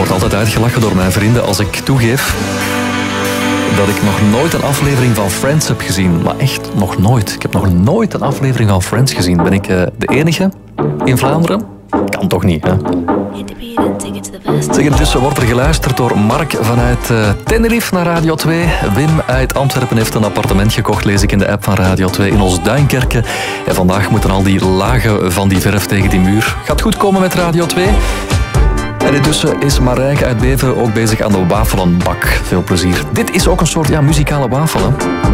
word altijd uitgelachen door mijn vrienden als ik toegeef dat ik nog nooit een aflevering van Friends heb gezien. Maar echt, nog nooit. Ik heb nog nooit een aflevering van Friends gezien. Ben ik de enige in Vlaanderen? Kan toch niet, hè? Zeg, intussen wordt er geluisterd door Mark vanuit Tenerife naar Radio 2. Wim uit Antwerpen heeft een appartement gekocht, lees ik in de app van Radio 2, in ons Duinkerke. En vandaag moeten al die lagen van die verf tegen die muur. Gaat goed komen met Radio 2. En intussen is Marijke uit Beveren ook bezig aan de wafelenbak. Veel plezier. Dit is ook een soort muzikale wafel, hè?